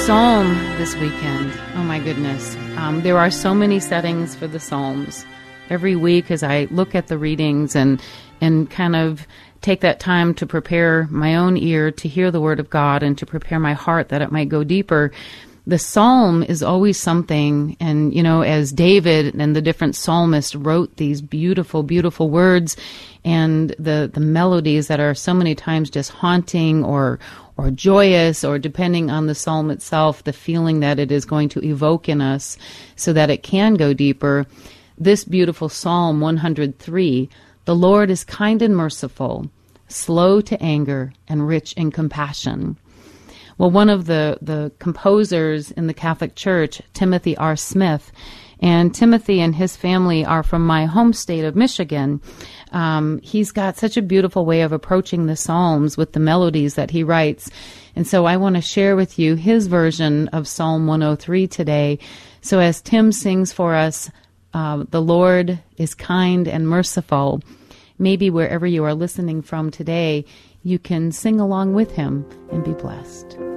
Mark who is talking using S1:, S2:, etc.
S1: Psalm this weekend. Oh my goodness. There are so many settings for the Psalms. Every week as I look at the readings and kind of take that time to prepare my own ear to hear the Word of God and to prepare my heart that it might go deeper, the Psalm is always something. And, you know, as David and the different psalmists wrote these beautiful, beautiful words and the melodies that are so many times just haunting or joyous, or depending on the psalm itself, the feeling that it is going to evoke in us so that it can go deeper. This beautiful Psalm 103, the Lord is kind and merciful, slow to anger, and rich in compassion. Well, one of the composers in the Catholic Church, Timothy R. Smith, and Timothy and his family are from my home state of Michigan. He's got such a beautiful way of approaching the Psalms with the melodies that he writes. And so I want to share with you his version of Psalm 103 today. So as Tim sings for us, the Lord is kind and merciful, maybe wherever you are listening from today, you can sing along with him and be blessed.